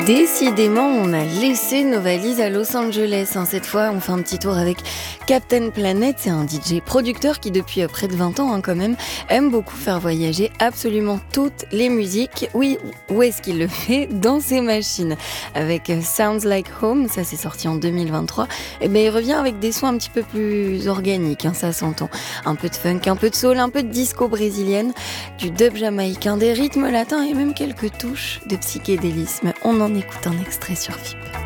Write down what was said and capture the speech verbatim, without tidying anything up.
Décidément, on a laissé nos valises à Los Angeles. Cette fois, on fait un petit tour avec Captain Planet. C'est un D J producteur qui, depuis près de vingt ans hein, quand même, aime beaucoup faire voyager absolument toutes les musiques. Oui, où est-ce qu'il le fait? Dans ses machines. Avec Sounds Like Home, ça c'est sorti en deux mille vingt-trois. Et ben, il revient avec des sons un petit peu plus organiques, hein, ça s'entend. Un peu de funk, un peu de soul, un peu de disco brésilienne, du dub jamaïcain, des rythmes latins et même quelques touches de psychédélisme. On en écoute un extrait sur V I P.